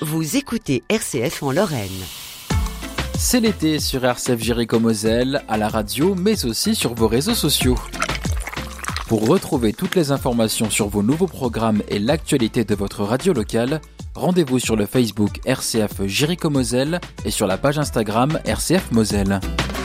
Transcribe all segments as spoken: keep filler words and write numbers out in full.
Vous écoutez R C F en Lorraine. C'est l'été sur R C F Jéricho-Moselle, à la radio, mais aussi sur vos réseaux sociaux. Pour retrouver toutes les informations sur vos nouveaux programmes et l'actualité de votre radio locale, rendez-vous sur le Facebook R C F Jéricho-Moselle et sur la page Instagram R C F Moselle.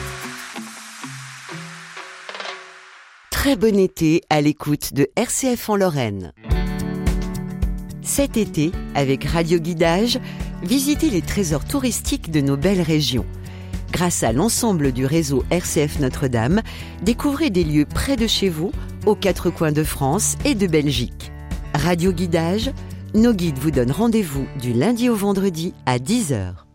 Très bon été à l'écoute de R C F en Lorraine. Cet été, avec Radio Guidage, visitez les trésors touristiques de nos belles régions. Grâce à l'ensemble du réseau R C F Notre-Dame, découvrez des lieux près de chez vous, aux quatre coins de France et de Belgique. Radio Guidage, nos guides vous donnent rendez-vous du lundi au vendredi à dix heures.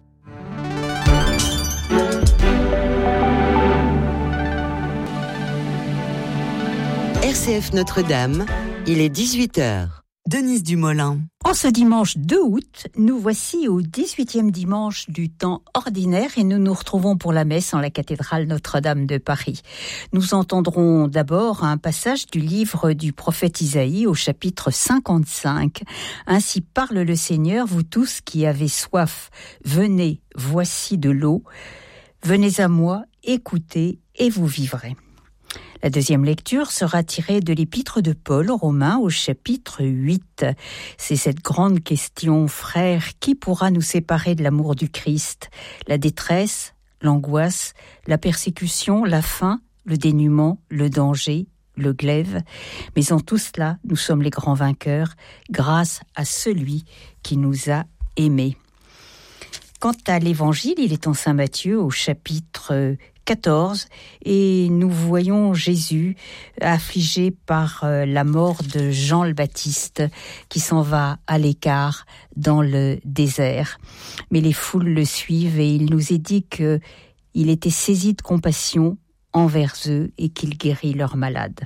R C F Notre-Dame, il est dix-huit heures. Denise Dumoulin. En ce dimanche deux août, nous voici au dix-huitième dimanche du temps ordinaire et nous nous retrouvons pour la messe en la cathédrale Notre-Dame de Paris. Nous entendrons d'abord un passage du livre du prophète Isaïe au chapitre cinquante-cinq. Ainsi parle le Seigneur, vous tous qui avez soif, venez, voici de l'eau. Venez à moi, écoutez et vous vivrez. La deuxième lecture sera tirée de l'épître de Paul aux Romains au chapitre huit. C'est cette grande question, frères, qui pourra nous séparer de l'amour du Christ ? La détresse, l'angoisse, la persécution, la faim, le dénuement, le danger, le glaive. Mais en tout cela, nous sommes les grands vainqueurs grâce à celui qui nous a aimés. Quant à l'évangile, il est en Saint Matthieu au chapitre quatorze et nous voyons Jésus affligé par la mort de Jean le Baptiste qui s'en va à l'écart dans le désert. Mais les foules le suivent et il nous est dit qu'il était saisi de compassion envers eux et qu'il guérit leurs malades.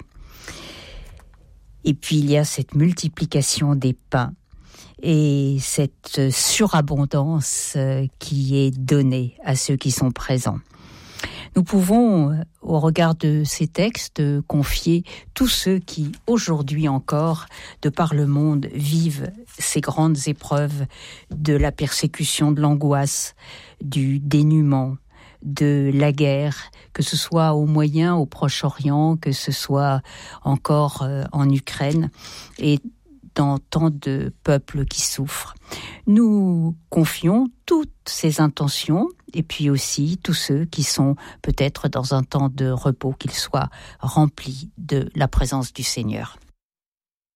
Et puis il y a cette multiplication des pains et cette surabondance qui est donnée à ceux qui sont présents. Nous pouvons, au regard de ces textes, confier tous ceux qui, aujourd'hui encore, de par le monde, vivent ces grandes épreuves de la persécution, de l'angoisse, du dénuement, de la guerre, que ce soit au Moyen, au Proche-Orient, que ce soit encore en Ukraine, et dans tant de peuples qui souffrent. Nous confions toutes ces intentions et puis aussi tous ceux qui sont peut-être dans un temps de repos, qu'ils soient remplis de la présence du Seigneur.